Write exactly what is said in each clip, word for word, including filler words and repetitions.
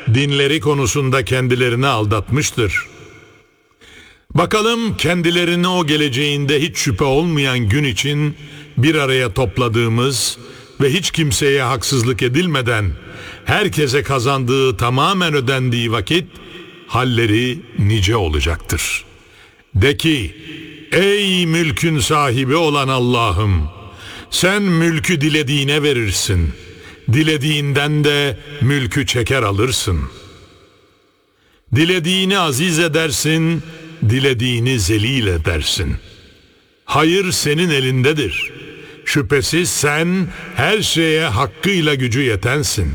dinleri konusunda kendilerini aldatmıştır. Bakalım kendilerini o geleceğinde hiç şüphe olmayan gün için bir araya topladığımız ve hiç kimseye haksızlık edilmeden herkese kazandığı tamamen ödendiği vakit halleri nice olacaktır. De ki, ey mülkün sahibi olan Allah'ım, sen mülkü dilediğine verirsin, dilediğinden de mülkü çeker alırsın. Dilediğini aziz edersin, dilediğini zelil edersin. Hayır senin elindedir. Şüphesiz sen her şeye hakkıyla gücü yetensin.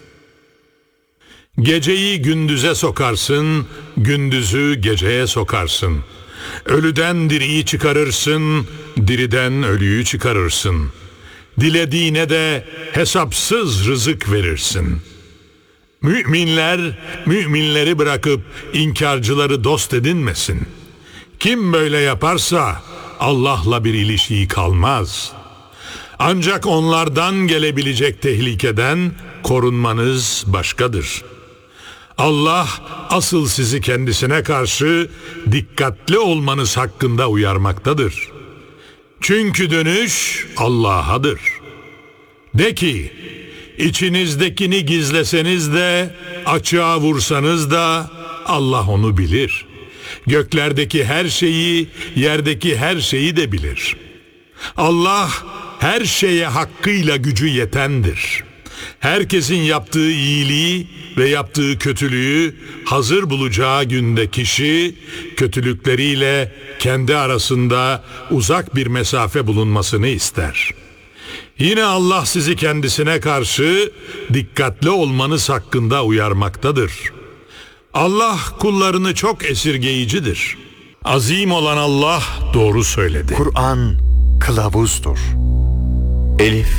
Geceyi gündüze sokarsın, gündüzü geceye sokarsın. Ölüden diriyi çıkarırsın, diriden ölüyü çıkarırsın. Dilediğine de hesapsız rızık verirsin. Müminler, müminleri bırakıp inkarcıları dost edinmesin. Kim böyle yaparsa Allah'la bir ilişiği kalmaz. Ancak onlardan gelebilecek tehlikeden korunmanız başkadır. Allah asıl sizi kendisine karşı dikkatli olmanız hakkında uyarmaktadır. Çünkü dönüş Allah'adır. De ki, içinizdekini gizleseniz de, açığa vursanız da Allah onu bilir. Göklerdeki her şeyi, yerdeki her şeyi de bilir. Allah her şeye hakkıyla gücü yetendir. Herkesin yaptığı iyiliği ve yaptığı kötülüğü hazır bulacağı günde kişi, kötülükleriyle kendi arasında uzak bir mesafe bulunmasını ister. Yine Allah sizi kendisine karşı dikkatli olmanız hakkında uyarmaktadır. Allah kullarını çok esirgeyicidir. Azim olan Allah doğru söyledi. Kur'an kılavuzdur. Elif,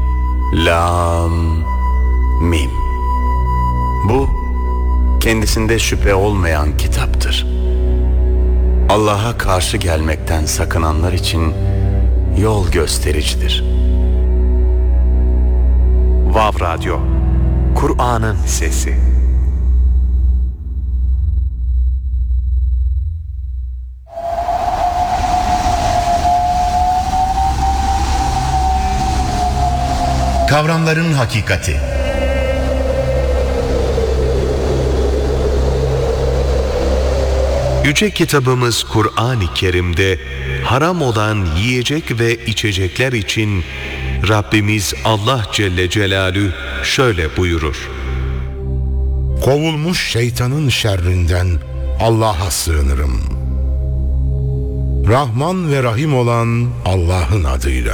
Lam, Mim. Bu kendisinde şüphe olmayan kitaptır. Allah'a karşı gelmekten sakınanlar için yol göstericidir. Vav Radyo, Kur'an'ın sesi. Kavramların hakikati. Yüce kitabımız Kur'an-ı Kerim'de haram olan yiyecek ve içecekler için Rabbimiz Allah Celle Celaluhu şöyle buyurur. Kovulmuş şeytanın şerrinden Allah'a sığınırım. Rahman ve Rahim olan Allah'ın adıyla.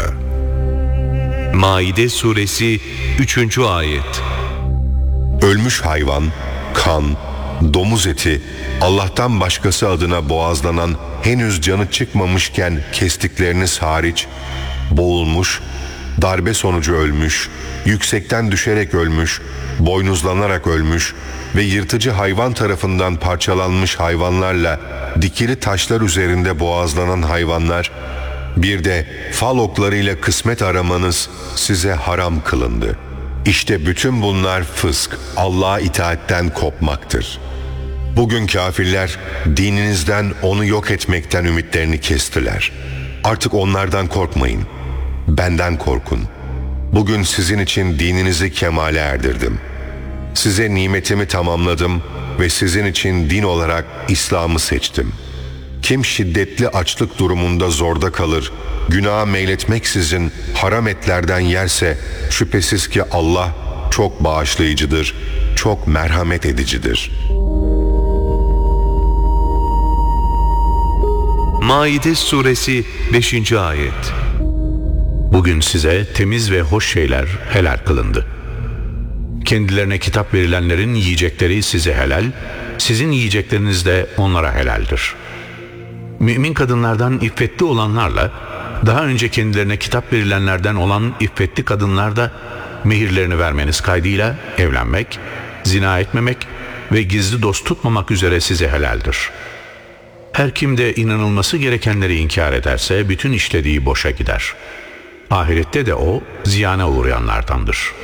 Maide suresi üçüncü ayet. Ölmüş hayvan, kan, domuz eti, Allah'tan başkası adına boğazlanan henüz canı çıkmamışken kestikleriniz hariç, boğulmuş, darbe sonucu ölmüş, yüksekten düşerek ölmüş, boynuzlanarak ölmüş ve yırtıcı hayvan tarafından parçalanmış hayvanlarla dikili taşlar üzerinde boğazlanan hayvanlar, bir de fal oklarıyla kısmet aramanız size haram kılındı. İşte bütün bunlar fısk, Allah'a itaatten kopmaktır. Bugün kafirler dininizden onu yok etmekten ümitlerini kestiler. Artık onlardan korkmayın, benden korkun. Bugün sizin için dininizi kemale erdirdim. Size nimetimi tamamladım ve sizin için din olarak İslam'ı seçtim. Kim şiddetli açlık durumunda zorda kalır, günaha meyletmeksizin haram etlerden yerse, şüphesiz ki Allah çok bağışlayıcıdır, çok merhamet edicidir. Maide suresi beşinci ayet. Bugün size temiz ve hoş şeyler helal kılındı. Kendilerine kitap verilenlerin yiyecekleri size helal, sizin yiyecekleriniz de onlara helaldir. Mümin kadınlardan iffetli olanlarla, daha önce kendilerine kitap verilenlerden olan iffetli kadınlar da mehirlerini vermeniz kaydıyla evlenmek, zina etmemek ve gizli dost tutmamak üzere size helaldir. Her kim de inanılması gerekenleri inkar ederse bütün işlediği boşa gider. Ahirette de o ziyana uğrayanlardandır.